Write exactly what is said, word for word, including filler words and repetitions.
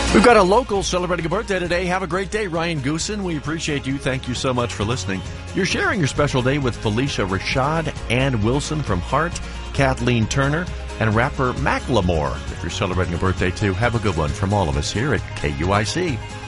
We've got a local celebrating a birthday today. Have a great day, Ryan Goosen. We appreciate you. Thank you so much for listening. You're sharing your special day with Felicia Rashad, Ann Wilson from Heart, Kathleen Turner, and rapper Macklemore. If you're celebrating a birthday too, have a good one from all of us here at K U I C.